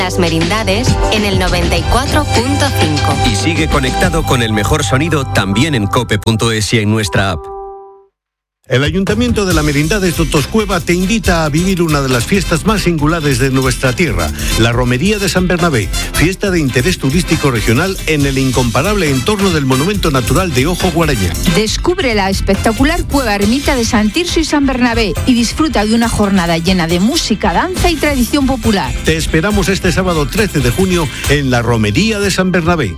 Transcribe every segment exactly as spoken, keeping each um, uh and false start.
Las Merindades en el noventa y cuatro punto cinco. Y sigue conectado con el mejor sonido también en cope punto es y en nuestra app. El Ayuntamiento de la Merindades de Toscueva te invita a vivir una de las fiestas más singulares de nuestra tierra, la Romería de San Bernabé, fiesta de interés turístico regional en el incomparable entorno del Monumento Natural de Ojo Guaraña. Descubre la espectacular cueva ermita de San Tirso y San Bernabé y disfruta de una jornada llena de música, danza y tradición popular. Te esperamos este sábado trece de junio en la Romería de San Bernabé.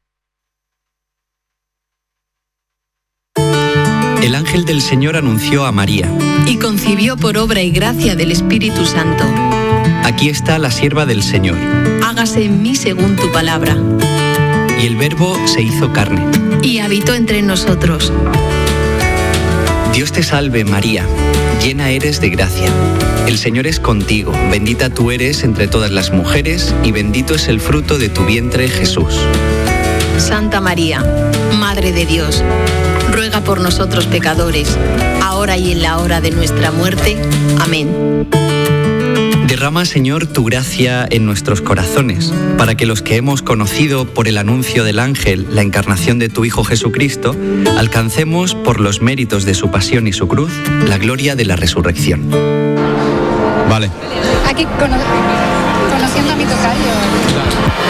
El ángel del Señor anunció a María. Y concibió por obra y gracia del Espíritu Santo. Aquí está la sierva del Señor. Hágase en mí según tu palabra. Y el Verbo se hizo carne. Y habitó entre nosotros. Dios te salve, María, llena eres de gracia. El Señor es contigo, bendita tú eres entre todas las mujeres, y bendito es el fruto de tu vientre, Jesús. Santa María, Madre de Dios, ruega por nosotros pecadores, ahora y en la hora de nuestra muerte. Amén. Derrama, Señor, tu gracia en nuestros corazones, para que los que hemos conocido por el anuncio del ángel la encarnación de tu Hijo Jesucristo, alcancemos, por los méritos de su pasión y su cruz, la gloria de la resurrección. Vale. Aquí cono- conociendo a mi tocayo.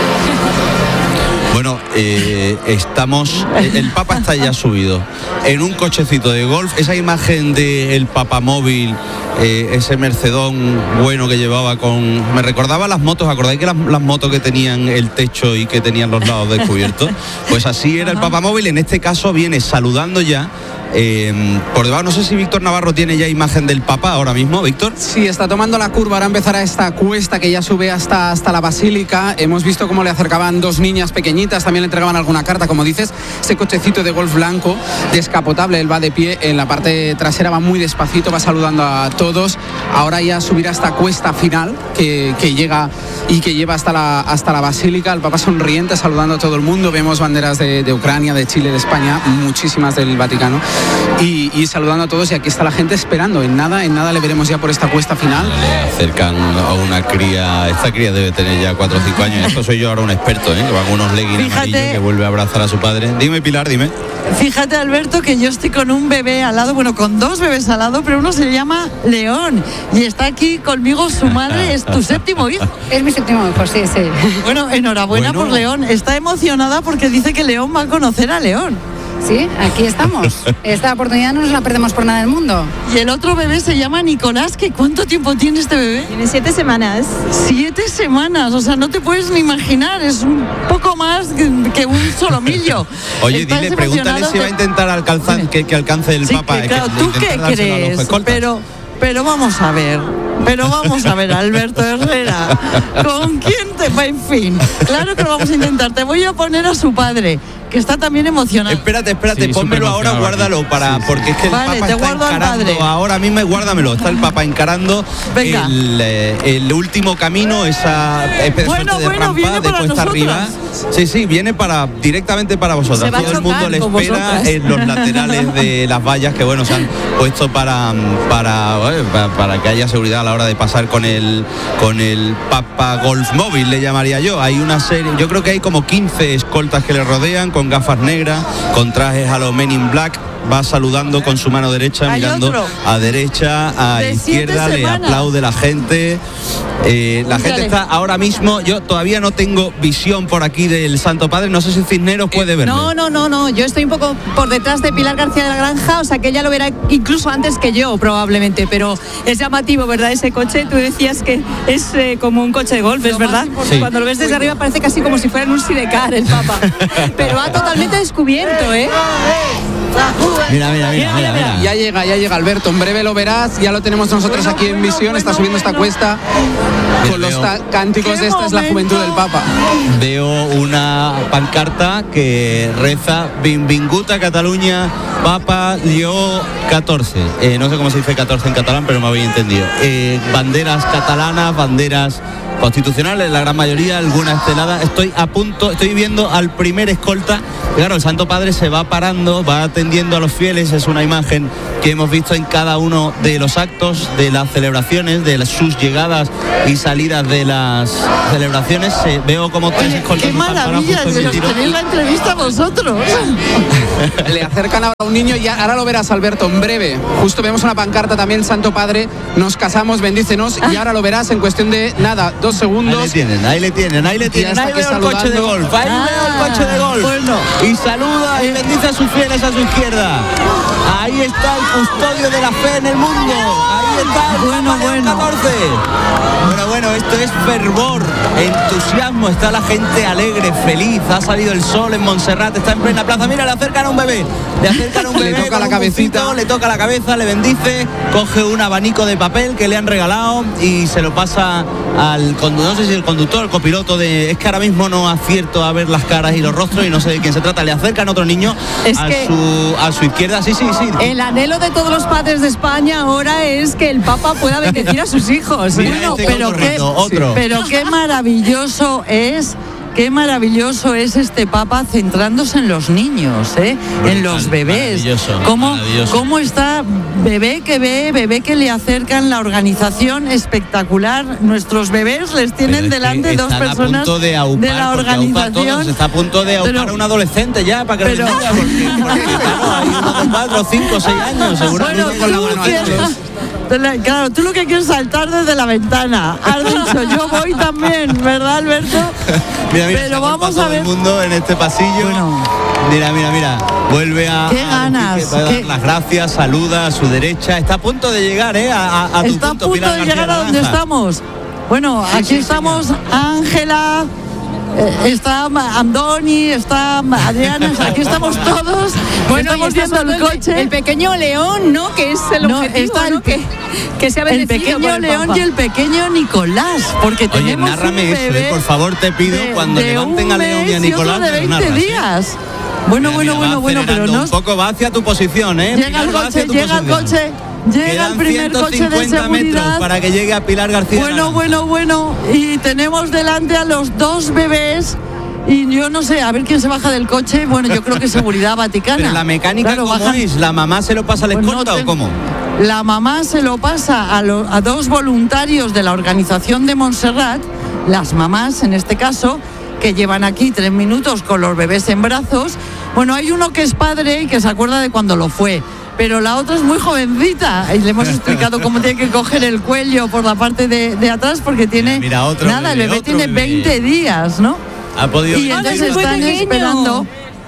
Bueno, eh, estamos... El Papa está ya subido en un cochecito de golf. Esa imagen del papamóvil, eh, ese Mercedón bueno que llevaba con... Me recordaba las motos, ¿acordáis que las, las motos que tenían el techo y que tenían los lados descubiertos? Pues así era el papamóvil. En este caso viene saludando ya. Eh, por debajo, no sé si Víctor Navarro tiene ya imagen del Papa ahora mismo, Víctor. Sí, está tomando la curva, ahora empezará esta cuesta que ya sube hasta, hasta la Basílica. Hemos visto cómo le acercaban dos niñas pequeñitas, también le entregaban alguna carta, como dices, ese cochecito de golf blanco, descapotable, él va de pie, en la parte trasera va muy despacito, va saludando a todos. Ahora ya subirá esta cuesta final que, que llega y que lleva hasta la, hasta la Basílica, el Papa sonriente saludando a todo el mundo. Vemos banderas de, de Ucrania, de Chile, de España, muchísimas del Vaticano. Y, y saludando a todos, y aquí está la gente esperando. En nada, en nada le veremos ya por esta cuesta final. Le acercan a una cría, esta cría debe tener ya cuatro o cinco años. Esto soy yo ahora un experto, ¿eh? Que va con unos leggings amarillos, que vuelve a abrazar a su padre. Dime, Pilar, dime. Fíjate, Alberto, que yo estoy con un bebé al lado, bueno, con dos bebés al lado, pero uno se llama León y está aquí conmigo su madre. ¿Es tu séptimo hijo? Es mi séptimo hijo, sí, sí. Bueno, enhorabuena bueno. por León. Está emocionada porque dice que León va a conocer a León. Sí, aquí estamos. Esta oportunidad no nos la perdemos por nada del mundo. Y el otro bebé se llama Nicolás. ¿Que ¿Cuánto tiempo tiene este bebé? Tiene siete semanas. Siete semanas, o sea, no te puedes ni imaginar. Es un poco más que, que un solomillo. Oye, dile, pregúntale si va a intentar alcanzar que, que alcance el sí, Papa. Que, claro, que, ¿tú qué crees? Pero, pero vamos a ver. Pero vamos a ver, Alberto Herrera, ¿con quién te va? En fin, claro que lo vamos a intentar. Te voy a poner a su padre, que está también emocionado. Espérate, espérate, sí, pónmelo ahora, guárdalo para, sí, sí. porque es que el vale, Papa te está encarando ahora mismo, guárdamelo, está el Papa encarando el, eh, el último camino, esa especie bueno, de bueno, rampa de cuesta arriba. Sí, sí, viene para directamente para vosotros. Todo el mundo le espera en los laterales de las vallas que bueno se han puesto para para, bueno, para para que haya seguridad a la hora de pasar con el con el Papa Golf Móvil, le llamaría yo. Hay una serie, yo creo que hay como quince escoltas que le rodean con gafas negras, con trajes a los Men in Black. Va saludando con su mano derecha, mirando otro. a derecha, a de izquierda, le aplaude la gente. Eh, la gente está ahora mismo, yo todavía no tengo visión por aquí del Santo Padre, no sé si Cisneros puede verlo. No, no, no, no, yo estoy un poco por detrás de Pilar García de la Granja, o sea que ella lo verá incluso antes que yo probablemente, pero es llamativo, ¿verdad? Ese coche, tú decías que es eh, como un coche de golf, ¿es verdad? Sí. Cuando lo ves desde arriba parece casi como si fuera en un sidecar el Papa, pero va totalmente descubierto, ¿eh? Mira, mira, mira, mira, mira. Ya llega, ya llega Alberto, en breve lo verás, ya lo tenemos nosotros aquí en visión, está subiendo esta cuesta con los cánticos de esta es la juventud del Papa. Veo una pancarta que reza Benvingut a Cataluña, Papa Lleó catorce. Eh, no sé cómo se dice catorce en catalán, pero me habéis entendido. Eh, banderas catalanas, banderas constitucionales, la gran mayoría, algunas esteladas. Estoy a punto, estoy viendo al primer escolta. Claro, el Santo Padre se va parando, va atendiendo a los fieles. Es una imagen que hemos visto en cada uno de los actos, de las celebraciones, de las, sus llegadas y salidas de las celebraciones. Eh, veo como tres escoltas. ¡Qué maravilla! Que nos tenéis la entrevista vosotros. Le acercan ahora a un niño y ahora lo verás, Alberto, en breve. Justo vemos una pancarta también, Santo Padre, nos casamos, bendícenos, y ahora lo verás en cuestión de nada, dos segundos. Ahí le tienen, ahí le tienen, ahí le tienen. Ahí veo el coche de golf, ahí ah, veo el coche de golf. Bueno. Y saluda y bendice a sus fieles a su izquierda. Ahí está el custodio de la fe en el mundo. Ahí está el bueno, bueno. catorce. Bueno, bueno, esto es fervor, entusiasmo, está la gente alegre, feliz, ha salido el sol en Montserrat, está en plena plaza. Mira, le acercan a un bebé, le acercan a un bebé, le toca la cabecita, bufito, le toca la cabeza, le bendice, coge un abanico de papel que le han regalado y se lo pasa al conductor, no sé si el conductor, el copiloto de... Es que ahora mismo no acierto a ver las caras y los rostros y no sé de quién se trata. Le acercan a otro niño es a, que su, a su izquierda, sí, sí, sí. El anhelo de todos los padres de España ahora es que el Papa pueda bendecir a sus hijos. Bueno, este pero, qué, otro. pero qué maravilloso es... Qué maravilloso es este Papa centrándose en los niños, ¿eh? En los bebés. ¿Cómo, ¿Cómo está bebé que ve, bebé que le acercan la organización espectacular? Nuestros bebés les tienen delante dos personas de, aupar, de la organización. Está a punto de aupar a un adolescente ya para que pero, lo entienda, porque, porque claro, hay unos de cuatro, cinco, seis años, seguramente bueno, con la mano ahí. Claro, tú lo que quieres saltar desde la ventana. Has dicho, yo voy también, ¿verdad, Alberto? Mira, mira, pero vamos a ver el mundo en este pasillo. Bueno, mira, mira, mira. Vuelve a, ¿Qué ganas? a, a dar las gracias, saluda a su derecha. Está a punto de llegar, ¿eh? A, a, a tu Está punto, a punto Pilar de llegar a donde estamos. Bueno, sí, aquí sí, estamos, Ángela. Eh, está Andoni, está Adriana, aquí estamos todos. Bueno, estamos viendo el coche. El, el pequeño León, ¿no? Que es el no, objetivo, está el, ¿no? Que, que se ha bendecido el pequeño el León Papa. Y el pequeño Nicolás, porque Oye, tenemos nárrame un bebé eso, eh, por favor, te pido, de, cuando de levanten a León y a Nicolás, de veinte narras, días. ¿eh? Bueno, mira, bueno, mira, bueno, bueno, pero no. Un poco va hacia tu posición, ¿eh? Llega el coche, llega el coche. Llega Quedan el primer coche de seguridad para que llegue a Pilar García. Bueno, bueno, bueno. Y tenemos delante a los dos bebés. Y yo no sé, a ver quién se baja del coche. Bueno, yo creo que seguridad vaticana. Pero la mecánica, claro, ¿cómo bajan... es? ¿La mamá se lo pasa al escolta pues no te... o cómo? La mamá se lo pasa a, lo, a dos voluntarios de la organización de Montserrat, las mamás en este caso, que llevan aquí tres minutos con los bebés en brazos. Bueno, hay uno que es padre y que se acuerda de cuando lo fue, pero la otra es muy jovencita y le hemos explicado cómo tiene que coger el cuello por la parte de, de atrás porque tiene... Mira, mira, otro nada, bebé, el bebé tiene bebé. veinte días, ¿no? Ha podido y entonces están esperando.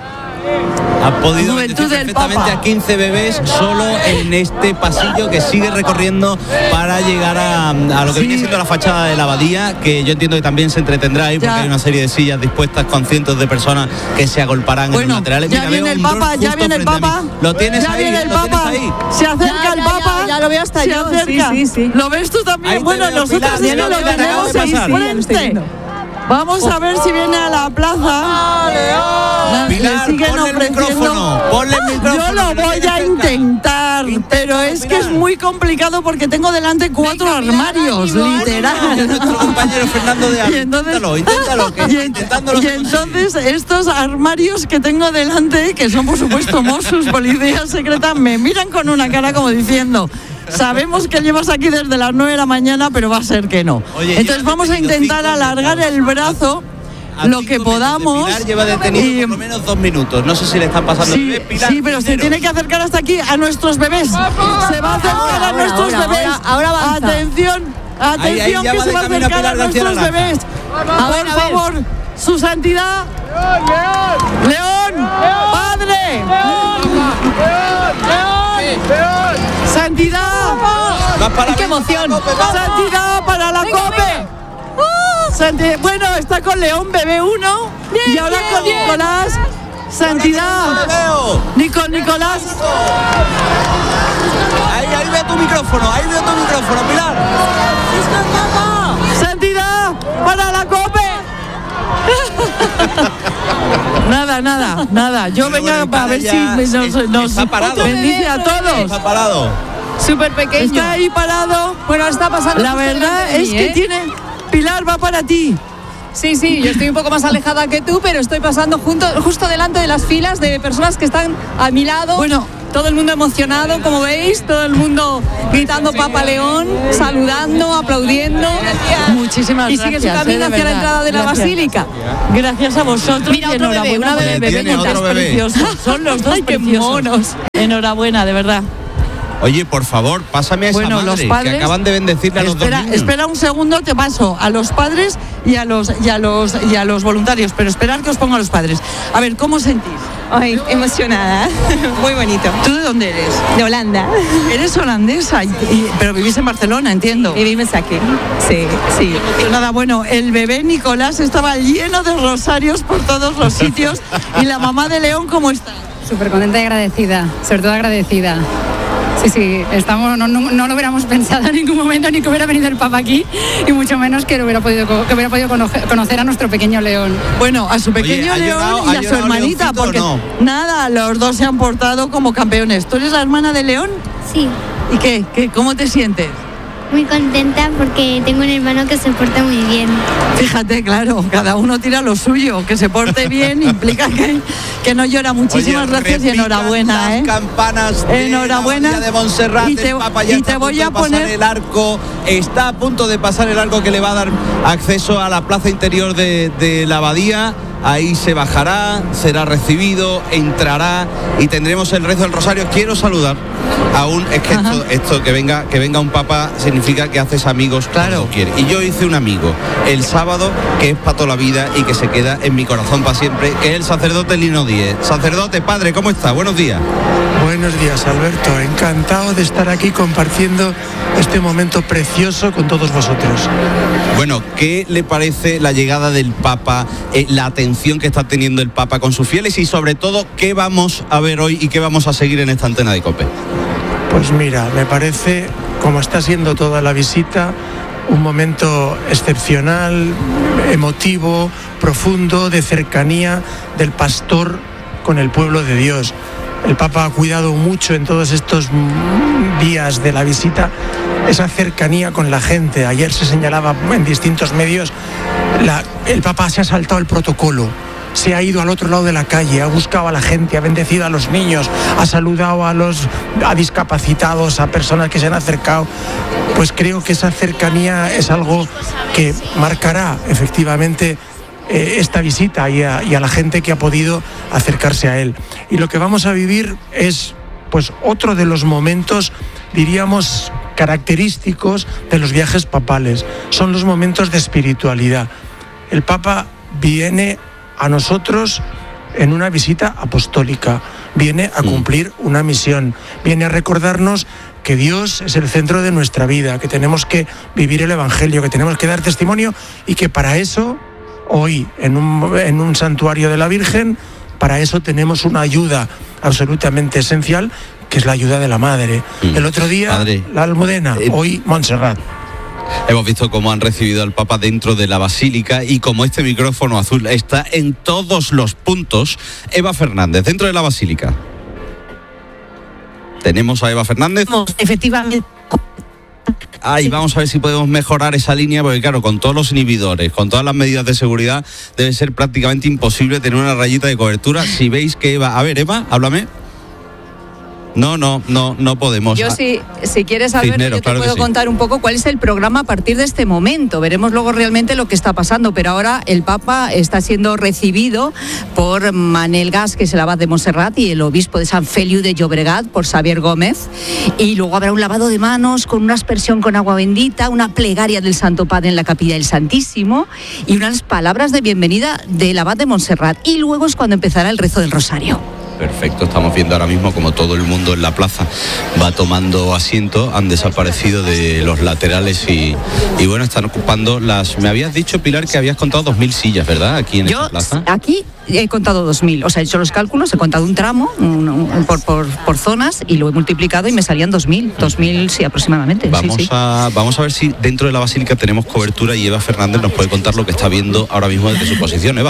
Ha podido bendecir perfectamente a quince bebés solo en este pasillo que sigue recorriendo para llegar a, a lo que sí. viene siendo la fachada de la abadía, que yo entiendo que también se entretendrá ahí porque ya. hay una serie de sillas dispuestas con cientos de personas que se agolparán bueno, en los laterales. Ya Mira, viene el Papa, ya viene el Papa. Lo tienes ya ahí, viene el lo Papa. Ahí. Se acerca ya, el ya, Papa. Ya, ya lo veo hasta se yo. acerca. Sí, sí, sí. ¿Lo ves tú también? Ahí bueno, nosotros sí lo tenemos enfrente. Vamos a ver si viene a la plaza. Pilar, ponle el micrófono, ponle el micrófono. Yo lo voy a intentar, pero es que es muy complicado porque tengo delante cuatro armarios, literal. Nuestro compañero Fernando de Ávila. Inténtalo, inténtalo. Que y, intentándolo y entonces estos armarios que tengo delante, que son por supuesto Mossos, policía secreta, me miran con una cara como diciendo... Sabemos que llevas aquí desde las nueve de la mañana, pero va a ser que no. Oye, entonces vamos a intentar alargar el brazo a lo que podamos. Pilar lleva detenido y, por lo menos dos minutos. No sé si le están pasando. Sí, Pilar, sí pero se tiene que acercar hasta aquí a nuestros bebés. Se va a acercar ahora, a nuestros ahora, bebés. Ahora, ahora atención, atención ahí, ahí, que se va a acercar a, a nuestros bebés. A ver, por favor, su santidad. León, León, León Padre. León, León, León. Santidad. ¡Qué emoción! Santidad para la COPE. Santidad. Bueno, está con León, bebé uno. Bien, y ahora bien, con bien. Nicolás. Santidad. Nicol, Nicolás. Ahí, ahí ve tu micrófono, ahí ve tu micrófono, Pilar. Santidad para la COPE. Nada, nada, nada. Yo vengo a ver si nos, nos bendice a todos. Está parado. Súper pequeño. Está ahí parado. Bueno, está pasando. La verdad es que ¿eh? tiene Pilar, va para ti. Sí, sí, yo estoy un poco más alejada que tú, pero estoy pasando junto, justo delante de las filas de personas que están a mi lado. Bueno, todo el mundo emocionado, como veis, todo el mundo gritando Papa León, saludando, aplaudiendo. Muchísimas y gracias. Y sigue su camino eh, hacia la entrada de gracias. la basílica. Gracias a vosotros. Mira, y otro bebé, una bebé, bebé, tiene otro bebé. preciosos. Son los dos Ay, qué preciosos. monos. Enhorabuena, de verdad. Oye, por favor, pásame a esa Bueno, madre los padres, que acaban de bendecirle a los espera, dos niños. Espera un segundo, te paso a los padres y a los, y a los, y a los voluntarios, pero esperar que os ponga a los padres. A ver, ¿cómo sentís? Ay, emocionada. Muy bonito. ¿Tú de dónde eres? De Holanda. ¿Eres holandesa? Y, y, pero vivís en Barcelona, entiendo. Vivimos aquí. Sí, sí. Nada, bueno, el bebé Nicolás estaba lleno de rosarios por todos los sitios. ¿Y la mamá de León cómo está? Súper contenta y agradecida, sobre todo agradecida. Sí, sí, estamos, no, no, no lo hubiéramos pensado en ningún momento, ni que hubiera venido el Papa aquí, y mucho menos que, lo hubiera podido, que hubiera podido conocer, conocer a nuestro pequeño León. Bueno, a su pequeño Oye, León llegado, y a su hermanita, porque no? nada, los dos se han portado como campeones. ¿Tú eres la hermana de León? Sí. ¿Y qué? ¿Qué? ¿Cómo te sientes? Muy contenta porque tengo un hermano que se porta muy bien. Fíjate, claro, cada uno tira lo suyo. Que se porte bien implica que, que no llora. Muchísimas Oye, gracias y enhorabuena, las ¿eh? campanas de enhorabuena. la de Montserrat. Y te, el Papa ya y está te a voy punto a de pasar poner el arco. Está a punto de pasar el arco que le va a dar acceso a la plaza interior de, de la abadía. Ahí se bajará, será recibido, entrará y tendremos el rezo del rosario. Quiero saludar aún, es que esto, esto que venga que venga un papa significa que haces amigos claro. cuando quieres. Y yo hice un amigo el sábado que es para toda la vida y que se queda en mi corazón para siempre, que es el sacerdote Lino Díez. Sacerdote, padre, ¿cómo está? Buenos días. Buenos días, Alberto. Encantado de estar aquí compartiendo este momento precioso con todos vosotros. Bueno, ¿qué le parece la llegada del Papa, eh, la atención que está teniendo el Papa con sus fieles y sobre todo qué vamos a ver hoy y qué vamos a seguir en esta antena de COPE? Pues mira, me parece, como está siendo toda la visita, un momento excepcional, emotivo, profundo, de cercanía del pastor con el pueblo de Dios. El Papa ha cuidado mucho en todos estos días de la visita esa cercanía con la gente. Ayer se señalaba en distintos medios, la, el Papa se ha saltado el protocolo, se ha ido al otro lado de la calle, ha buscado a la gente, ha bendecido a los niños, ha saludado a los a discapacitados, a personas que se han acercado. Pues creo que esa cercanía es algo que marcará efectivamente Eh, esta visita y a, y a la gente que ha podido acercarse a él. Y lo que vamos a vivir es pues otro de los momentos, diríamos, característicos de los viajes papales. Son los momentos de espiritualidad. El Papa viene a nosotros en una visita apostólica, viene a cumplir una misión, viene a recordarnos que Dios es el centro de nuestra vida, que tenemos que vivir el Evangelio, que tenemos que dar testimonio y que para eso hoy en un, en un santuario de la Virgen, para eso tenemos una ayuda absolutamente esencial, que es la ayuda de la Madre. Mm. El otro día, Padre, la Almudena, eh, hoy Montserrat. Hemos visto cómo han recibido al Papa dentro de la Basílica y como este micrófono azul está en todos los puntos. Eva Fernández, dentro de la Basílica. ¿Tenemos a Eva Fernández? Efectivamente. Ay, vamos a ver si podemos mejorar esa línea, porque claro, con todos los inhibidores, con todas las medidas de seguridad, debe ser prácticamente imposible tener una rayita de cobertura. Si veis que Eva... A ver, Eva, háblame. No, no, no, no podemos. Yo sí, si quieres saber, Cisneros, yo te claro puedo sí. contar un poco cuál es el programa a partir de este momento. Veremos luego realmente lo que está pasando, pero ahora el Papa está siendo recibido por Manel Gas, que es el abad de Montserrat, y el obispo de San Feliu de Llobregat, por Xavier Gómez. Y luego habrá un lavado de manos con una aspersión con agua bendita, una plegaria del Santo Padre en la Capilla del Santísimo y unas palabras de bienvenida del abad de Montserrat. Y luego es cuando empezará el rezo del Rosario. Perfecto, estamos viendo ahora mismo como todo el mundo en la plaza va tomando asiento, han desaparecido de los laterales y, y bueno, están ocupando las... Me habías dicho, Pilar, que habías contado dos mil sillas, ¿verdad? Aquí en Yo, esta plaza. Aquí he contado dos mil, o sea, he hecho los cálculos, he contado un tramo un, un, por, por, por zonas y lo he multiplicado y me salían dos mil, dos mil sí, aproximadamente. Vamos, sí, sí. A, vamos a ver si dentro de la Basílica tenemos cobertura y Eva Fernández nos puede contar lo que está viendo ahora mismo desde su posición. Eva.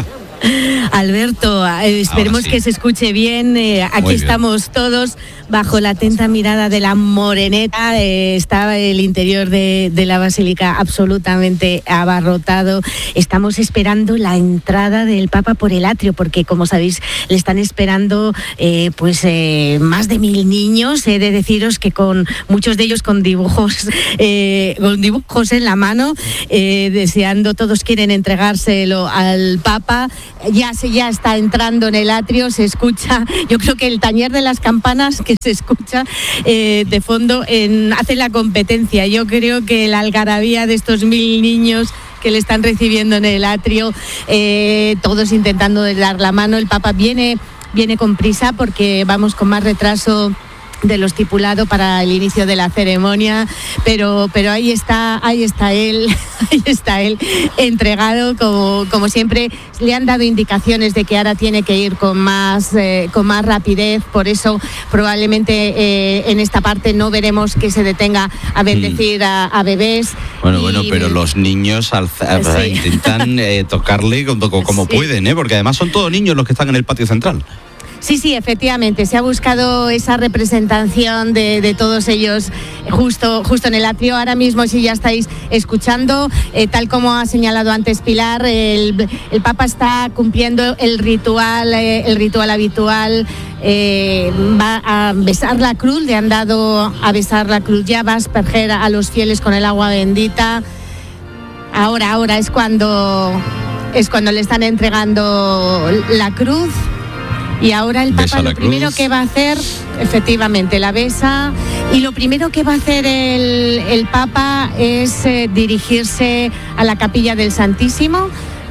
Alberto, eh, esperemos sí. que se escuche bien. Eh, aquí Muy bien. estamos todos bajo la atenta mirada de la moreneta. Eh, está el interior de, de la basílica absolutamente abarrotado. Estamos esperando la entrada del Papa por el atrio, porque como sabéis le están esperando eh, pues eh, más de mil niños. He de deciros que con muchos de ellos con dibujos, eh, con dibujos en la mano, eh, deseando, todos quieren entregárselo al Papa. Ya se ya está entrando en el atrio, se escucha, yo creo que el tañer de las campanas que se escucha eh, de fondo en, hace la competencia. Yo creo que la algarabía de estos mil niños que le están recibiendo en el atrio, eh, todos intentando dar la mano. El Papa viene, viene con prisa porque vamos con más retraso de lo estipulado para el inicio de la ceremonia, pero pero ahí está, ahí está él, ahí está él, entregado como, como siempre. Le han dado indicaciones de que ahora tiene que ir con más eh, con más rapidez, por eso probablemente eh, en esta parte no veremos que se detenga a bendecir mm. a, a bebés. Bueno, y, bueno, pero los niños alza, sí. intentan eh, tocarle como, como Sí. pueden, ¿eh? Porque además son todos niños los que están en el patio central. Sí, sí, efectivamente, se ha buscado esa representación de, de todos ellos justo, justo en el atrio. Ahora mismo, si ya estáis escuchando, eh, tal como ha señalado antes Pilar, el, el Papa está cumpliendo el ritual, eh, el ritual habitual. Eh, va a besar la cruz, le han dado a besar la cruz, ya va a asperger a los fieles con el agua bendita. Ahora, ahora es cuando, es cuando le están entregando la cruz. Y ahora el Papa lo primero que va a hacer, efectivamente, la besa, y lo primero que va a hacer el, el Papa es eh, dirigirse a la capilla del Santísimo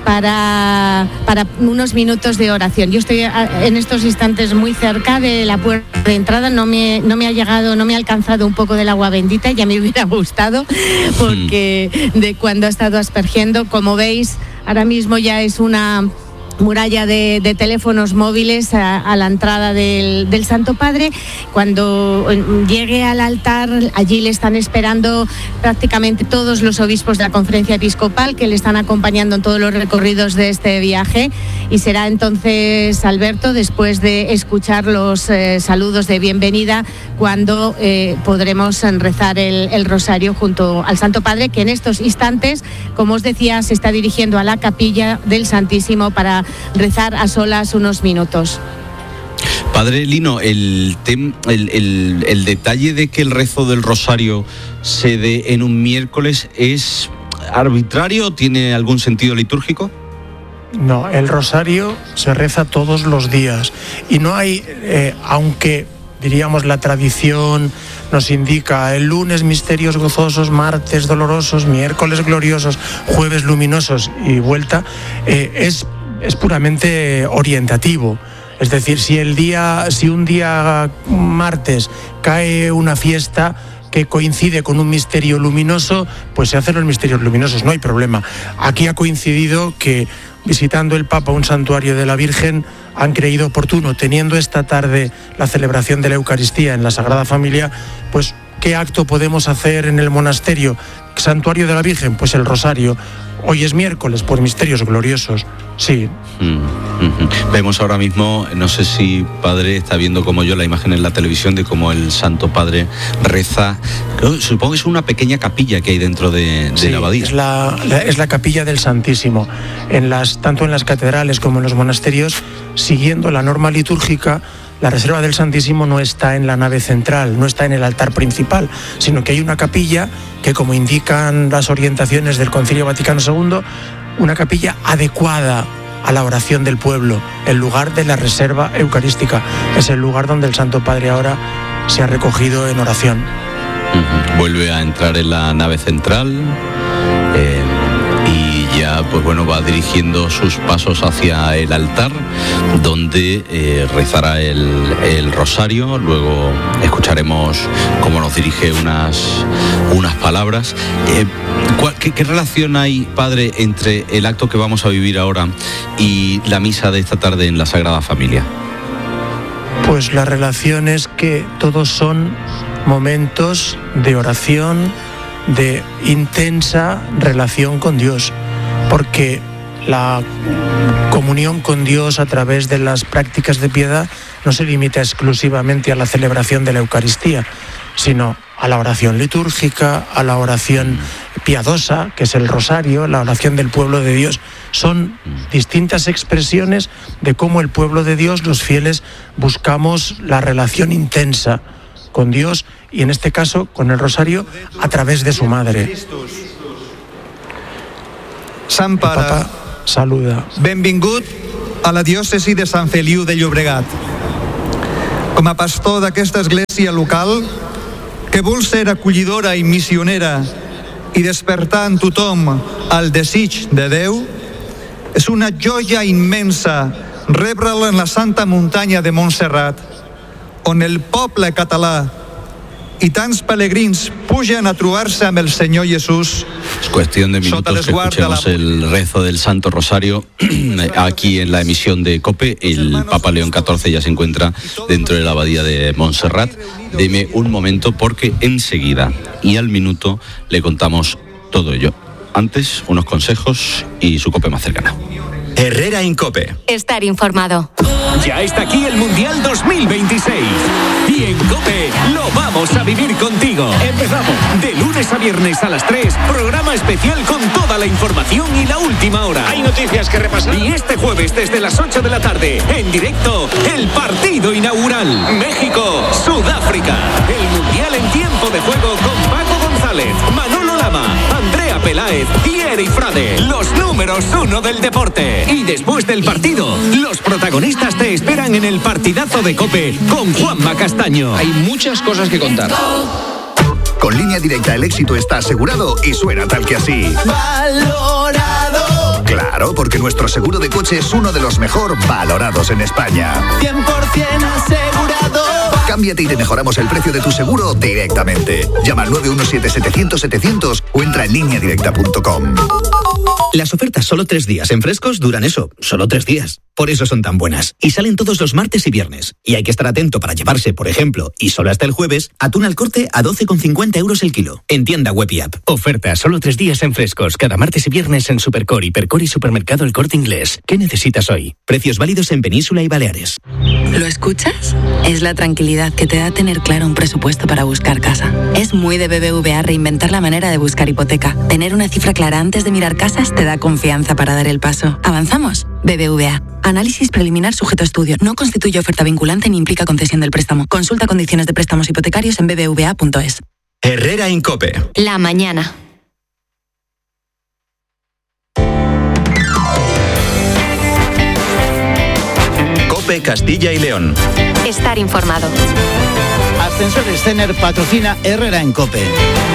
para, para unos minutos de oración. Yo estoy a, en estos instantes muy cerca de la puerta de entrada, no me, no me ha llegado, no me ha alcanzado un poco del agua bendita, ya me hubiera gustado, porque de cuando ha estado aspergiendo, como veis, ahora mismo ya es una muralla de, de teléfonos móviles a, a la entrada del, del Santo Padre. Cuando llegue al altar, allí le están esperando prácticamente todos los obispos de la Conferencia Episcopal, que le están acompañando en todos los recorridos de este viaje, y será entonces, Alberto, después de escuchar los eh, saludos de bienvenida, cuando eh, podremos rezar el, el rosario junto al Santo Padre, que en estos instantes, como os decía, se está dirigiendo a la capilla del Santísimo para rezar a solas unos minutos. Padre Lino, el, tem, el, el, el detalle de que el rezo del rosario se dé en un miércoles, ¿es arbitrario o tiene algún sentido litúrgico? No, el rosario se reza todos los días y no hay, eh, aunque diríamos la tradición nos indica el lunes misterios gozosos, martes dolorosos, miércoles gloriosos, jueves luminosos y vuelta, eh, es, es puramente orientativo. Es decir, si el día, si un día martes cae una fiesta que coincide con un misterio luminoso, pues se hacen los misterios luminosos, no hay problema. Aquí ha coincidido que visitando el Papa un santuario de la Virgen han creído oportuno, teniendo esta tarde la celebración de la Eucaristía en la Sagrada Familia, pues ¿qué acto podemos hacer en el monasterio? ¿Santuario de la Virgen? Pues el rosario. Hoy es miércoles, por misterios gloriosos, sí. Mm, mm, Vemos ahora mismo, no sé si Padre está viendo como yo la imagen en la televisión de cómo el Santo Padre reza. Supongo que es una pequeña capilla que hay dentro de, de sí, la abadía. Es la, la, es la capilla del Santísimo. En las, tanto en las catedrales como en los monasterios, siguiendo la norma litúrgica, la reserva del Santísimo no está en la nave central, no está en el altar principal, sino que hay una capilla que, como indican las orientaciones del Concilio Vaticano segundo, una capilla adecuada a la oración del pueblo, el lugar de la reserva eucarística. Es el lugar donde el Santo Padre ahora se ha recogido en oración. Uh-huh. Vuelve a entrar en la nave central eh, y ya pues bueno va dirigiendo sus pasos hacia el altar, donde eh, rezará el, el rosario. Luego escucharemos cómo nos dirige unas, unas palabras. Eh, ¿qué, ¿Qué relación hay, Padre, entre el acto que vamos a vivir ahora y la misa de esta tarde en la Sagrada Familia? Pues la relación es que todos son momentos de oración, de intensa relación con Dios, porque la comunión con Dios a través de las prácticas de piedad no se limita exclusivamente a la celebración de la Eucaristía, sino a la oración litúrgica, a la oración piadosa, que es el rosario, la oración del pueblo de Dios. Son distintas expresiones de cómo el pueblo de Dios, los fieles, buscamos la relación intensa con Dios y en este caso con el rosario a través de su madre. Sant Pare, Papa saluda. Benvingut a la diòcesi de Sant Feliu de Llobregat. Com a pastor d'aquesta església local, que vol ser acollidora i missionera i despertar en tothom el desig de Déu, és una joia immensa rebre'l en la santa muntanya de Montserrat, on el poble català i tants pelegrins pugen a trobar-se amb el Senyor Jesús. Es cuestión de minutos que escuchemos el rezo del Santo Rosario aquí en la emisión de COPE. El Papa León catorce ya se encuentra dentro de la abadía de Montserrat. Deme un momento porque enseguida y al minuto le contamos todo ello. Antes, unos consejos y su COPE más cercana. Herrera en COPE. Estar informado. Ya está aquí el Mundial dos mil veintiséis. Y en COPE lo vamos a vivir contigo. Empezamos de lunes a viernes a las tres. Programa especial con toda la información y la última hora. Hay noticias que repasar. Y este jueves desde las ocho de la tarde, en directo, el partido inaugural. México-Sudáfrica. El Mundial en tiempo de juego con Paco González, Manolo Lama, Andrea Peláez y Eri Frade. Los números uno del deporte. Y después del partido, los protagonistas te esperan en el partidazo de COPE con Juanma Castaño. Hay muchas cosas que contar. Con Línea Directa el éxito está asegurado y suena tal que así. Valorado. Claro, porque nuestro seguro de coche es uno de los mejor valorados en España. cien por ciento asegurado. Cámbiate y te mejoramos el precio de tu seguro directamente. Llama al nueve uno siete, setecientos, setecientos o entra en línea directa punto com. Las ofertas solo tres días en Frescos duran eso, solo tres días. Por eso son tan buenas. Y salen todos los martes y viernes. Y hay que estar atento para llevarse, por ejemplo, y solo hasta el jueves, atún al corte a doce con cincuenta euros el kilo. En tienda web y app. Oferta solo tres días en Frescos. Cada martes y viernes en Supercor, Hipercor y Supermercado El Corte Inglés. ¿Qué necesitas hoy? Precios válidos en Península y Baleares. ¿Lo escuchas? Es la tranquilidad que te da tener claro un presupuesto para buscar casa. Es muy de B B V A reinventar la manera de buscar hipoteca. Tener una cifra clara antes de mirar casas te da confianza para dar el paso. ¿Avanzamos? B B V A. Análisis preliminar sujeto a estudio. No constituye oferta vinculante ni implica concesión del préstamo. Consulta condiciones de préstamos hipotecarios en b b v a punto es. Herrera en COPE. La mañana. COPE Castilla y León. Estar informado. Ascensores Cener patrocina Herrera en COPE.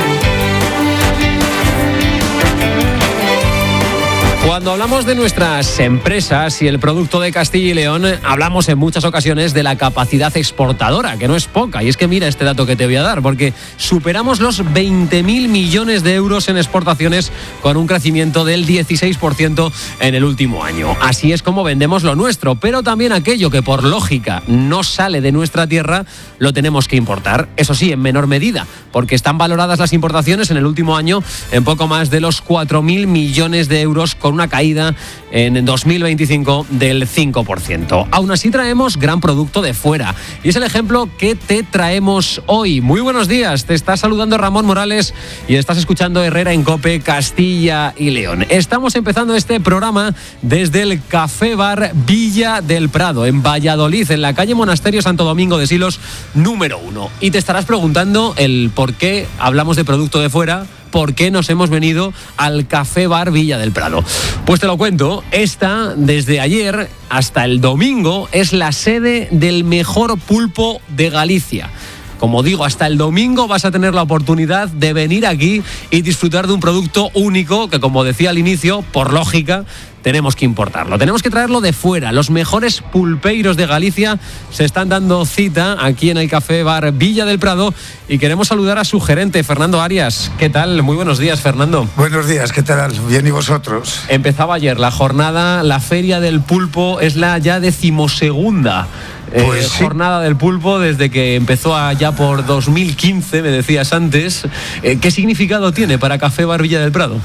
Cuando hablamos de nuestras empresas y el producto de Castilla y León, hablamos en muchas ocasiones de la capacidad exportadora, que no es poca. Y es que mira este dato que te voy a dar, porque superamos los veinte mil millones de euros en exportaciones con un crecimiento del dieciséis por ciento en el último año. Así es como vendemos lo nuestro, pero también aquello que por lógica no sale de nuestra tierra, lo tenemos que importar. Eso sí, en menor medida, porque están valoradas las importaciones en el último año en poco más de los cuatro mil millones de euros, con una caída en dos mil veinticinco del cinco por ciento. Aún así traemos gran producto de fuera y es el ejemplo que te traemos hoy. Muy buenos días, te está saludando Ramón Morales y estás escuchando Herrera en COPE Castilla y León. Estamos empezando este programa desde el Café Bar Villa del Prado, en Valladolid, en la calle Monasterio Santo Domingo de Silos número uno. Y te estarás preguntando el por qué hablamos de producto de fuera, por qué nos hemos venido al Café Bar Villa del Prado. Pues te lo cuento, esta desde ayer hasta el domingo es la sede del mejor pulpo de Galicia. Como digo, hasta el domingo vas a tener la oportunidad de venir aquí y disfrutar de un producto único que, como decía al inicio, por lógica, tenemos que importarlo. Tenemos que traerlo de fuera. Los mejores pulpeiros de Galicia se están dando cita aquí en el Café Bar Villa del Prado y queremos saludar a su gerente, Fernando Arias. ¿Qué tal? Muy buenos días, Fernando. Buenos días, ¿qué tal? Bien, ¿y vosotros? Empezaba ayer la jornada, la Feria del Pulpo es la ya decimosegunda Pues eh, sí. jornada del pulpo desde que empezó allá por dos mil quince, me decías antes. Eh, ¿Qué significado tiene para Café Bar Villa del Prado?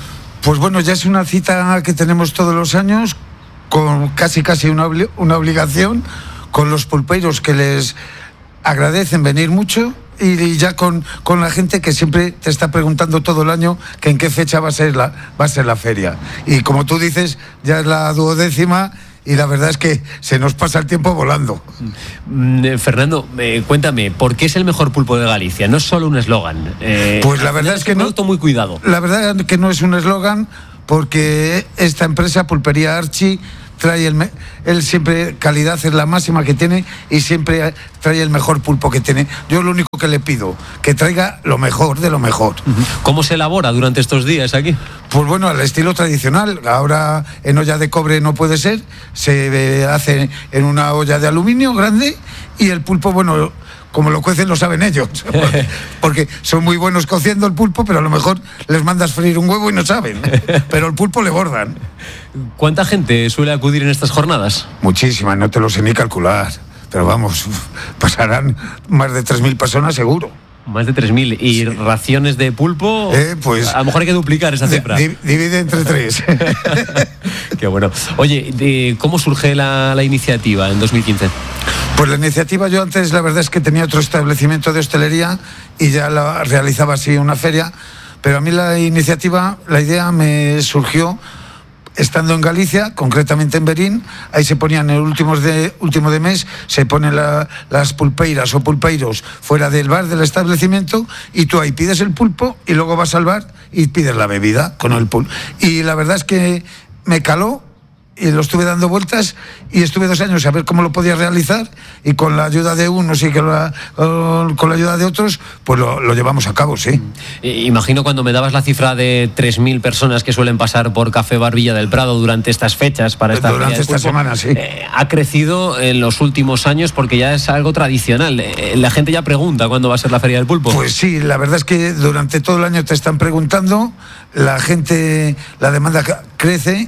Pues bueno, ya es una cita que tenemos todos los años, con casi casi una, obli- una obligación, con los pulpeiros que les agradecen venir mucho, y ya con, con la gente que siempre te está preguntando todo el año que en qué fecha va a ser la, va a ser la feria. Y como tú dices, ya es la duodécima, y la verdad es que se nos pasa el tiempo volando. Mm, Fernando, eh, cuéntame, ¿por qué es el mejor pulpo de Galicia? No es solo un eslogan. Eh, pues la verdad es que un no. producto muy cuidado. La verdad es que no es un eslogan, porque esta empresa, Pulpería Archi, trae el, me- él siempre, calidad es la máxima que tiene, y siempre trae el mejor pulpo que tiene. Yo lo único que le pido, que traiga lo mejor de lo mejor. ¿Cómo se elabora durante estos días aquí? Pues bueno, al estilo tradicional. Ahora en olla de cobre no puede ser, se eh, hace en una olla de aluminio grande, y el pulpo, bueno, como lo cuecen lo saben ellos, porque, porque son muy buenos cociendo el pulpo, pero a lo mejor les mandas freír un huevo y no saben, pero el pulpo le bordan. ¿Cuánta gente suele acudir en estas jornadas? Muchísima, no te lo sé ni calcular, pero vamos, pasarán más de tres mil personas seguro. Más de tres mil. ¿Y sí. raciones de pulpo? Eh, pues, a lo mejor hay que duplicar esa cifra. Di- divide entre tres. Qué bueno. Oye, de, ¿cómo surge la, la iniciativa en dos mil quince? Pues la iniciativa, yo antes la verdad es que tenía otro establecimiento de hostelería y ya la realizaba así una feria, pero a mí la iniciativa, la idea me surgió estando en Galicia, concretamente en Berín. Ahí se ponían el último de, último de mes, se ponen la, las pulpeiras o pulpeiros fuera del bar del establecimiento, y tú ahí pides el pulpo y luego vas al bar y pides la bebida con el pulpo. Y la verdad es que me caló, y lo estuve dando vueltas, y estuve dos años a ver cómo lo podía realizar, y con la ayuda de unos y con la, con, con la ayuda de otros, pues lo, lo llevamos a cabo, sí. Imagino cuando me dabas la cifra de tres mil personas que suelen pasar por Café Bar Villa del Prado durante estas fechas, para esta durante esta pulpo, semana, sí. Eh, ha crecido en los últimos años porque ya es algo tradicional. Eh, la gente ya pregunta cuándo va a ser la Feria del Pulpo. Pues sí, la verdad es que durante todo el año te están preguntando, la gente, la demanda crece.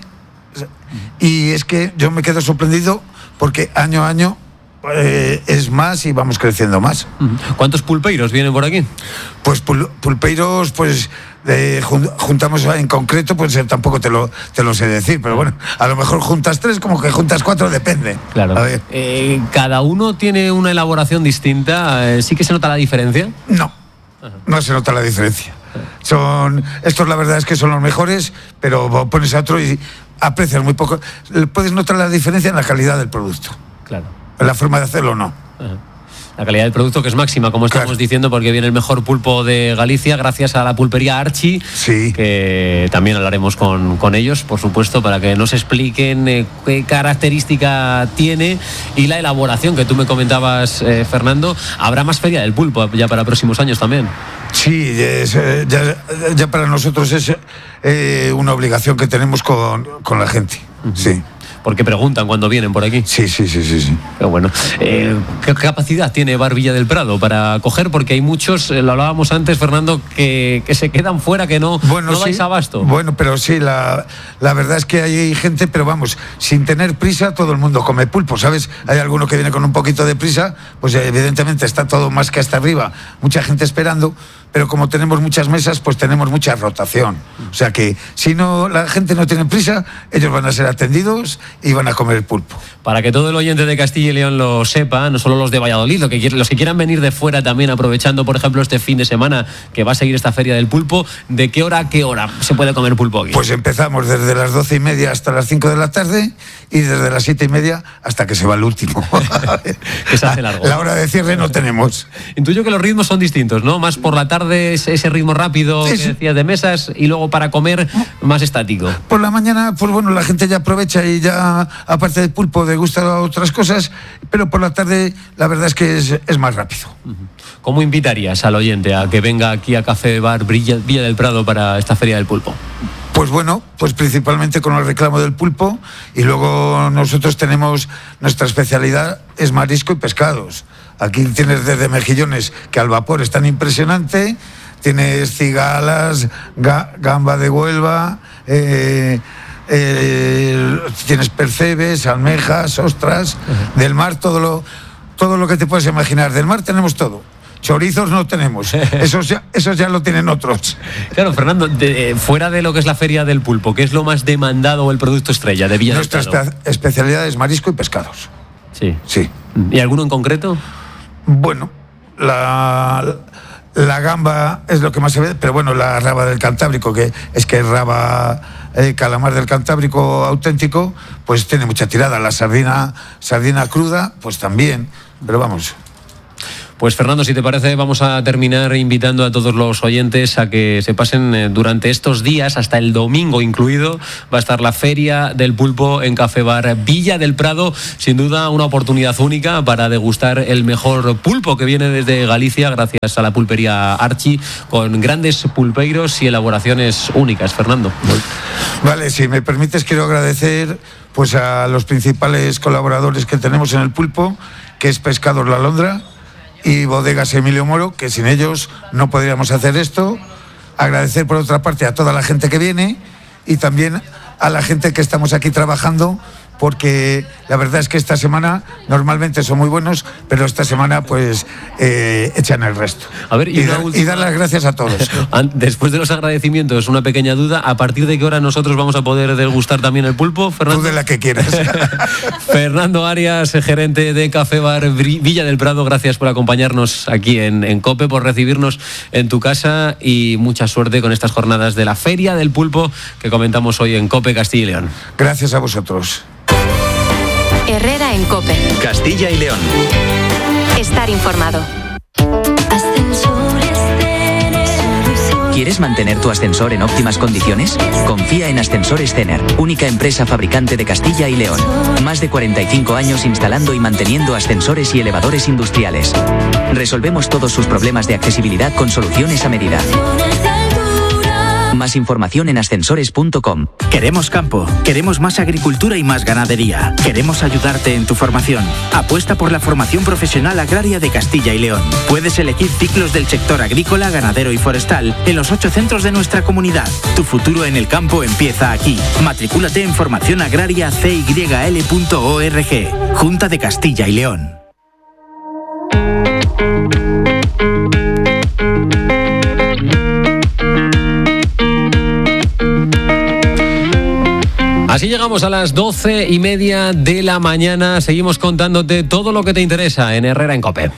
Y es que yo me quedo sorprendido porque año a año eh, es más y vamos creciendo más. ¿Cuántos pulpeiros vienen por aquí? Pues pul- pulpeiros, pues eh, jun- juntamos en concreto, pues eh, tampoco te lo, te lo sé decir, pero bueno, a lo mejor juntas tres, como que juntas cuatro, depende. Claro. A ver. Eh, ¿Cada uno tiene una elaboración distinta? Eh, ¿Sí que se nota la diferencia? No, no se nota la diferencia. Son, estos la verdad es que son los mejores, pero pones a otro y aprecias muy poco. Puedes notar la diferencia en la calidad del producto. Claro. En la forma de hacerlo, no. Ajá. La calidad del producto, que es máxima, como estamos claro. diciendo, porque viene el mejor pulpo de Galicia gracias a la pulpería Archi, sí. que también hablaremos con, con ellos, por supuesto, para que nos expliquen eh, qué característica tiene y la elaboración que tú me comentabas, eh, Fernando. Habrá más feria del pulpo ya para próximos años también. Sí, es, eh, ya, ya para nosotros es eh, una obligación que tenemos con, con la gente, uh-huh. sí. Porque preguntan cuando vienen por aquí. Sí, sí, sí, sí. sí. Pero bueno, eh, ¿qué capacidad tiene Bar Villa del Prado para acoger? Porque hay muchos, eh, lo hablábamos antes, Fernando, que, que se quedan fuera, que no, bueno, no sí, dais abasto. Bueno, pero sí, la, la verdad es que hay gente, pero vamos, sin tener prisa, todo el mundo come pulpo, ¿sabes? Hay alguno que viene con un poquito de prisa, pues evidentemente está todo más que hasta arriba, mucha gente esperando, pero como tenemos muchas mesas, pues tenemos mucha rotación. O sea que si no la gente no tiene prisa, ellos van a ser atendidos y van a comer el pulpo. Para que todo el oyente de Castilla y León lo sepa, no solo los de Valladolid, lo que, los que quieran venir de fuera también, aprovechando, por ejemplo, este fin de semana que va a seguir esta Feria del Pulpo, ¿de qué hora a qué hora se puede comer pulpo aquí? Pues empezamos desde las doce y media hasta las cinco de la tarde y desde las siete y media hasta que se va el último. Que se hace largo. La hora de cierre no tenemos. Intuyo que los ritmos son distintos, ¿no? Más por la tarde, ese ritmo rápido es, que decías de mesas, y luego para comer más estático. Por la mañana, pues bueno, la gente ya aprovecha y ya, aparte del pulpo, degusta otras cosas, pero por la tarde la verdad es que es, es más rápido. ¿Cómo invitarías al oyente a que venga aquí a Café Bar Villa, Villa del Prado para esta Feria del Pulpo? Pues bueno, pues principalmente con el reclamo del pulpo, y luego nosotros tenemos, nuestra especialidad es marisco y pescados. Aquí tienes desde mejillones, que al vapor es tan impresionante, tienes cigalas, ga, gamba de Huelva, eh, eh, tienes percebes, almejas, ostras, uh-huh. Del mar todo lo, todo lo que te puedes imaginar. Del mar tenemos todo. chorizos no tenemos. Esos ya, esos ya lo tienen otros. Claro, Fernando, de, eh, fuera de lo que es la Feria del Pulpo, ¿qué es lo más demandado o el producto estrella de Villa Nuestra del Prado? espe- especialidad es marisco y pescados. Sí. Sí. ¿Y alguno en concreto? Bueno, la, la gamba es lo que más se ve, pero bueno, la raba del Cantábrico, que es que es raba eh, calamar del Cantábrico auténtico, pues tiene mucha tirada. La sardina, sardina cruda, pues también, pero vamos. Pues Fernando, si te parece, vamos a terminar invitando a todos los oyentes a que se pasen eh, durante estos días, hasta el domingo incluido. Va a estar la Feria del Pulpo en Café Bar Villa del Prado. Sin duda, una oportunidad única para degustar el mejor pulpo que viene desde Galicia, gracias a la pulpería Archi, con grandes pulpeiros y elaboraciones únicas. Fernando. Vale, si me permites, quiero agradecer pues a los principales colaboradores que tenemos en el pulpo, que es Pescados La Alondra y Bodegas Emilio Moro, que sin ellos no podríamos hacer esto. Agradecer por otra parte a toda la gente que viene y también a la gente que estamos aquí trabajando, porque la verdad es que esta semana normalmente son muy buenos, pero esta semana pues eh, echan el resto. A ver, y, y, una da, última... y dar las gracias a todos. Después de los agradecimientos, una pequeña duda: ¿a partir de qué hora nosotros vamos a poder degustar también el pulpo, Fernando? Tú de la que quieras. Fernando Arias, gerente de Café Bar Villa del Prado, gracias por acompañarnos aquí en, en COPE, por recibirnos en tu casa, y mucha suerte con estas jornadas de la Feria del Pulpo que comentamos hoy en COPE Castilla y León. Gracias a vosotros. Herrera en COPE. Castilla y León. Estar informado. ¿Quieres mantener tu ascensor en óptimas condiciones? Confía en Ascensores Cener, única empresa fabricante de Castilla y León. Más de cuarenta y cinco años instalando y manteniendo ascensores y elevadores industriales. Resolvemos todos sus problemas de accesibilidad con soluciones a medida. Más información en ascensores punto com. Queremos campo, queremos más agricultura y más ganadería. Queremos ayudarte en tu formación. Apuesta por la formación profesional agraria de Castilla y León. Puedes elegir ciclos del sector agrícola, ganadero y forestal en los ocho centros de nuestra comunidad. Tu futuro en el campo empieza aquí. Matricúlate en formación agraria c y l punto org. Junta de Castilla y León. Así llegamos a las doce y media de la mañana. Seguimos contándote todo lo que te interesa en Herrera en COPE.